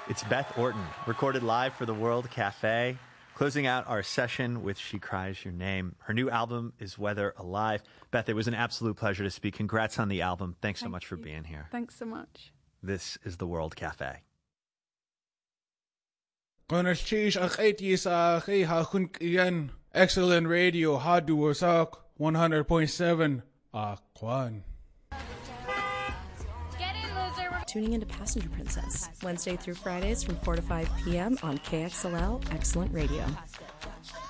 It's Beth Orton, recorded live for the World Cafe, closing out our session with She Cries Your Name. Her new album is Weather Alive. Beth, it was an absolute pleasure to speak. Congrats on the album. Thanks so much for being here. Thanks so much. This is the World Cafe. Excellent radio, Hadu Wasak, 100.7, Akwan. Tuning into Passenger Princess, Wednesday through Fridays from 4 to 5 p.m. on KXLL Excellent Radio.